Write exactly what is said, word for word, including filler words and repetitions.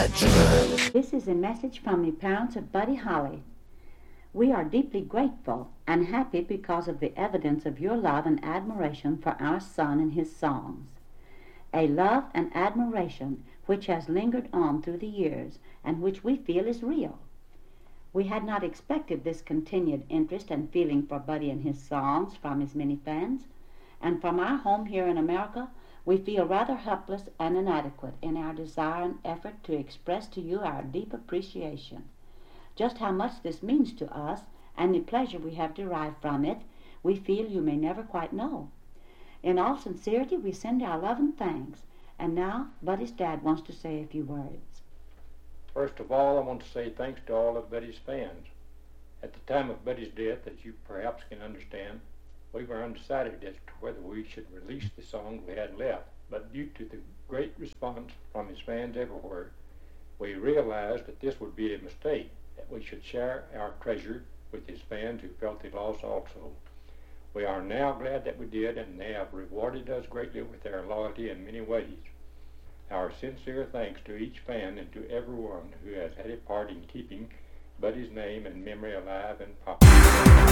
This is a message from the parents of Buddy Holly. We are deeply grateful and happy because of the evidence of your love and admiration for our son and his songs. A love and admiration which has lingered on through the years and which we feel is real. We had not expected this continued interest and feeling for Buddy and his songs from his many fans, and from our home here in America, we feel rather helpless and inadequate in our desire and effort to express to you our deep appreciation. Just how much this means to us and the pleasure we have derived from it, we feel you may never quite know. In all sincerity, we send our love and thanks. And now, Buddy's dad wants to say a few words. First of all, I want to say thanks to all of Buddy's fans. At the time of Buddy's death, as you perhaps can understand, we were undecided as to whether we should release the songs we had left, but due to the great response from his fans everywhere, we realized that this would be a mistake, that we should share our treasure with his fans who felt the loss also. We are now glad that we did, and they have rewarded us greatly with their loyalty in many ways. Our sincere thanks to each fan and to everyone who has had a part in keeping Buddy's name and memory alive and popular.